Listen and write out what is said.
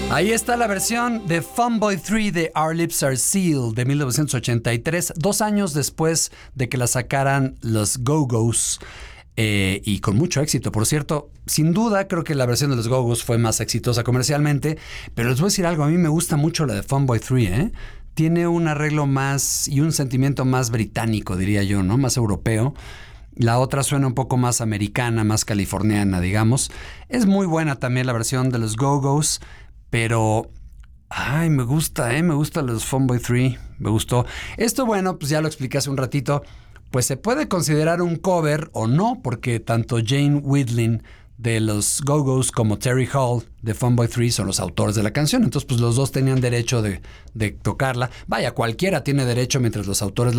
Ahí está la versión de Funboy 3 de Our Lips Are Sealed de 1983, 2 años después de que la sacaran los Go-Go's. Y con mucho éxito, por cierto. Sin duda, creo que la versión de los Go-Go's fue más exitosa comercialmente. Pero les voy a decir algo, a mí me gusta mucho la de Funboy 3, ¿eh? Tiene un arreglo más y un sentimiento más británico, diría yo, ¿no? Más europeo. La otra suena un poco más americana, más californiana, digamos. Es muy buena también la versión de los Go-Go's, pero... Ay, me gusta los Funboy 3, me gustó. Esto, bueno, pues ya lo expliqué hace un ratito. Pues se puede considerar un cover o no, porque tanto Jane Wiedlin de los Go-Go's como Terry Hall de Funboy 3 son los autores de la canción. Entonces, pues los dos tenían derecho de tocarla. Vaya, cualquiera tiene derecho mientras los autores